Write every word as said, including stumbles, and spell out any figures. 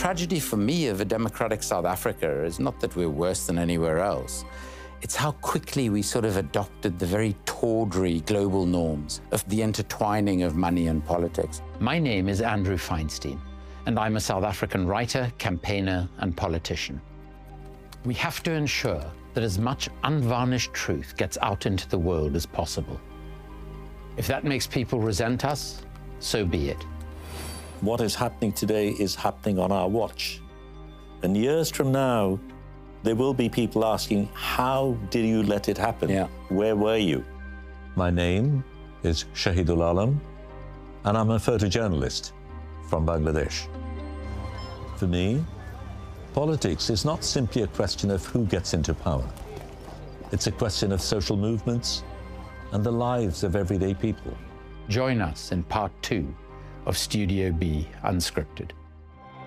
tragedy for me of a democratic South Africa is not that we're worse than anywhere else. It's how quickly we sort of adopted the very tawdry global norms of the intertwining of money and politics. My name is Andrew Feinstein, and I'm a South African writer, campaigner, and politician. We have to ensure that as much unvarnished truth gets out into the world as possible. If that makes people resent us, so be it. What is happening today is happening on our watch. And years from now, there will be people asking, how did you let it happen? Yeah. Where were you? My name is Shahidul Alam, and I'm a photojournalist from Bangladesh. For me, politics is not simply a question of who gets into power. It's a question of social movements and the lives of everyday people. Join us in part two of Studio B Unscripted.